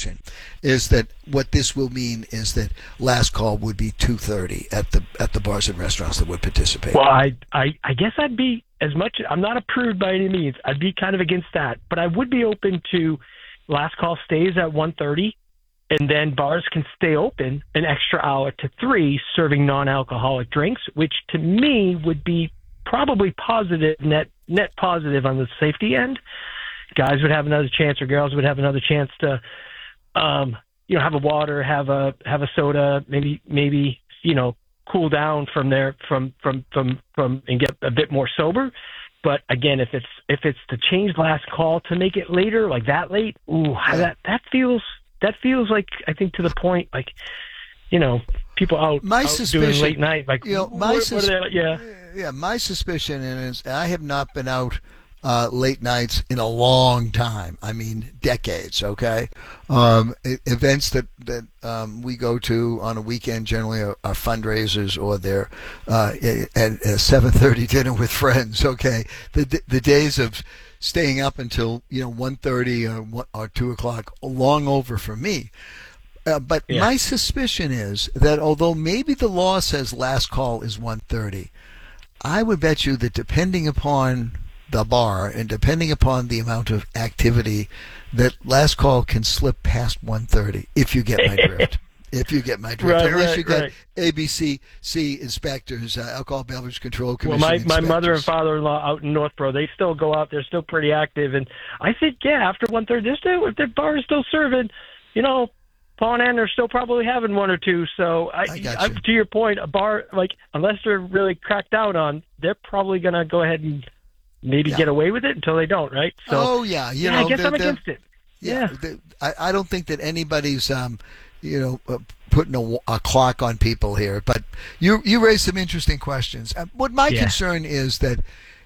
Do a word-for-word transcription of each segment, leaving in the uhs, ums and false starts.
prediction is that what this will mean is that last call would be two thirty at the at the bars and restaurants that would participate. Well, I, I, I guess I'd be, as much, I'm not a prude by any means, I'd be kind of against that, but I would be open to last call stays at one thirty, and then bars can stay open an extra hour to three serving non-alcoholic drinks, which to me would be probably positive, net net positive on the safety end. Guys would have another chance, or girls would have another chance to, um, you know, have a water, have a have a soda, maybe maybe you know, cool down from there, from from from from, and get a bit more sober. But again, if it's if it's to change last call to make it later, like that late, ooh, Yeah. that that feels that feels like, I think, to the point, like, you know, people out, My out suspicion, doing late night, like, you know, my what, sus- what are they, yeah. yeah, my suspicion is I have not been out uh, late nights in a long time. I mean, decades. Okay, um, e- events that that um, we go to on a weekend generally are, are fundraisers, or they're uh, at a seven thirty dinner with friends. Okay, the the days of staying up until you know one thirty or one, or two o'clock are long over for me. Uh, but Yeah. my suspicion is that although maybe the law says last call is one thirty, I would bet you that depending upon the bar and depending upon the amount of activity, that last call can slip past one thirty, if you get my drift. If you get my drift. Right, Unless right, you got right. A B C C inspectors, uh, Alcohol Beverage Control Well, Commission my, my inspectors. mother and father-in-law out in Northborough, they still go out. They're still pretty active. And I think, yeah, after one thirty, they're still, if their bar is still serving, you know, Paul and Ann are still probably having one or two. So I, I got I, you. to your point, a bar, like, unless they're really cracked down on, they're probably going to go ahead and maybe Yeah. get away with it until they don't, right? So, oh, yeah. You yeah, know, I guess they're- I'm they're- against it. Yeah, Yeah. the- I, I don't think that anybody's, um, you know, uh, putting a, a clock on people here. But you you raised some interesting questions. Uh, what my Yeah. concern is that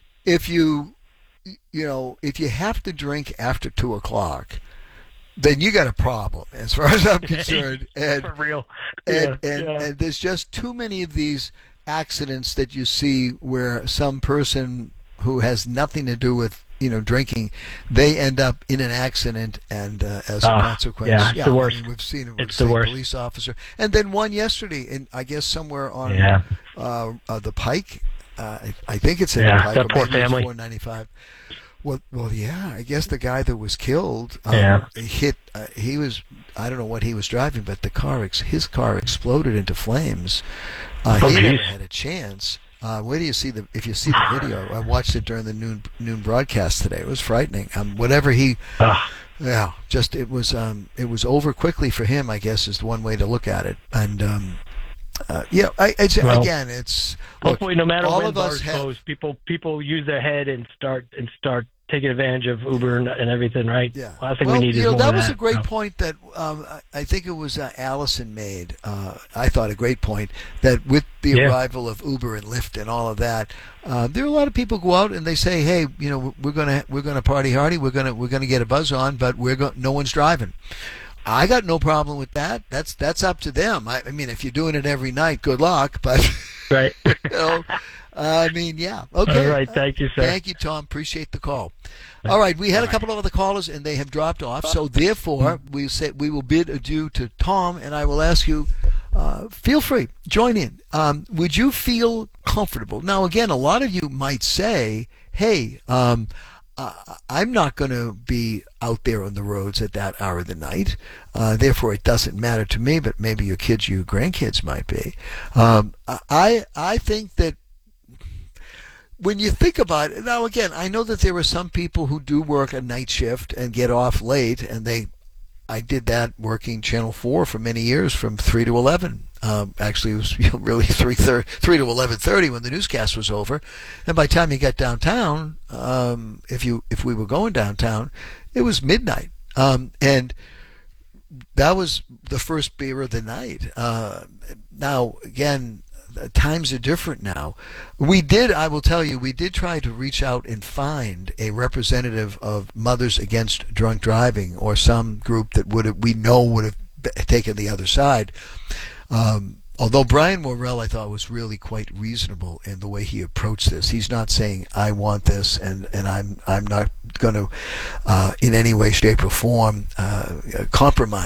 if you, you know, if you have to drink after two o'clock, then you got a problem, as far as I'm concerned. And For real. and, yeah, and, yeah. and there's just too many of these accidents that you see where some person who has nothing to do with you know drinking, they end up in an accident, and uh, as a Ah, consequence, yeah, it's the worst. I mean, we've seen it with It's the the worst. police officer, and then one yesterday, in I guess somewhere on Yeah. uh, uh, the Pike. Uh, I, I think it's in Yeah, the Pike, that or poor maybe it's family. four ninety-five. Well, well, yeah. I guess the guy that was killed, um, Yeah. hit. Uh, he was. I don't know what he was driving, but the car, ex- his car, exploded into flames. Uh, Oh, he never geez. had a chance. Uh, where do you see the? If you see the video, I watched it during the noon noon broadcast today. It was frightening. Um, whatever he. Ah. Yeah, just it was. Um, it was over quickly for him, I guess, is one way to look at it. And um, uh, yeah, I, it's, Well, again, it's. Look, Hopefully, no matter all when of us bars have- close, people people use their head and start and start taking advantage of Uber and, and everything, right? Yeah. Well, I think well, we need you is know, more that of was that. a great so. point that um, I- I think it was uh, Allison made. Uh, I thought a great point that with the Yeah. arrival of Uber and Lyft and all of that, uh, there are a lot of people go out and they say, "Hey, you know, we're gonna we're gonna party hardy. We're gonna we're gonna get a buzz on, but we're go- no one's driving." I got no problem with that. That's that's up to them. I, I mean, if you're doing it every night, good luck. But Right. you know, I mean, yeah. Okay. All right. Thank you, sir. Thank you, Tom. Appreciate the call. All right, we had a couple of other callers, and they have dropped off. So therefore, we say we will bid adieu to Tom, and I will ask you, uh, feel free, join in. Um, would you feel comfortable? Now, again, a lot of you might say, "Hey, um, uh, I'm not going to be out there on the roads at that hour of the night. Uh, therefore, it doesn't matter to me. But maybe your kids, your grandkids, might be." Um, I I think that. When you think about it, now again, I know that there are some people who do work a night shift and get off late, and they, I did that working Channel Four for many years, from three to eleven. Um, actually, it was you know, really three thirty, three to eleven thirty when the newscast was over, and by the time you got downtown, um, if you if we were going downtown, it was midnight, um, and that was the first beer of the night. Uh, now again. Times are different now. We did, I will tell you, we did try to reach out and find a representative of Mothers Against Drunk Driving, or some group that would have, we know would have taken the other side. Um, although Brian Morrell, I thought, was really quite reasonable in the way he approached this. He's not saying, "I want this," and, and I'm I'm not going to, uh, in any way, shape, or form, uh, compromise